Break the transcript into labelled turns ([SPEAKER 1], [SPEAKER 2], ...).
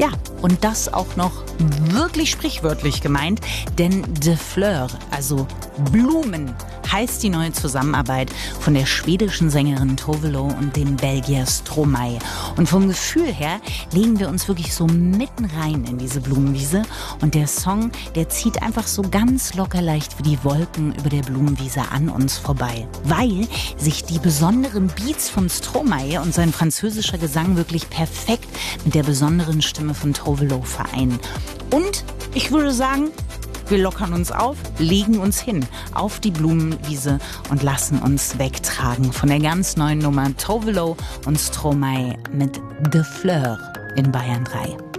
[SPEAKER 1] Ja, und das auch noch wirklich sprichwörtlich gemeint, denn de Fleur, also Blumen, heißt die neue Zusammenarbeit von der schwedischen Sängerin Tove Lo und dem Belgier Stromae. Und vom Gefühl her legen wir uns wirklich so mitten rein in diese Blumenwiese. Und der Song, der zieht einfach so ganz locker leicht wie die Wolken über der Blumenwiese an uns vorbei. Weil sich die besonderen Beats von Stromae und sein französischer Gesang wirklich perfekt mit der besonderen Stimme von Tove Lo vereinen. Und ich würde sagen, wir lockern uns auf, legen uns hin auf die Blumenwiese und lassen uns wegtragen von der ganz neuen Nummer Tove Lo und Stromae mit De Fleur in Bayern 3.